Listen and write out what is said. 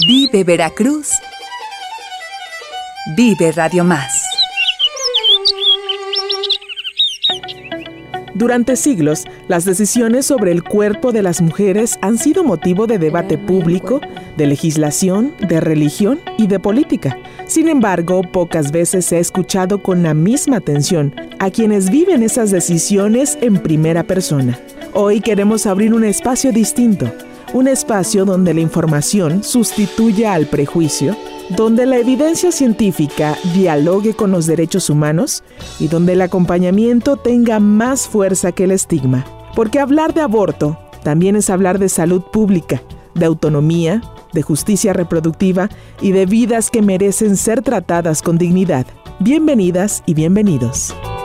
Vive Veracruz. Vive Radio Más. Durante siglos, las decisiones sobre el cuerpo de las mujeres han sido motivo de debate público, de legislación, de religión y de política. Sin embargo, pocas veces se ha escuchado con la misma atención a quienes viven esas decisiones en primera persona. Hoy queremos abrir un espacio distinto, un espacio donde la información sustituya al prejuicio, donde la evidencia científica dialogue con los derechos humanos y donde el acompañamiento tenga más fuerza que el estigma. Porque hablar de aborto también es hablar de salud pública, de autonomía, de justicia reproductiva y de vidas que merecen ser tratadas con dignidad. Bienvenidas y bienvenidos.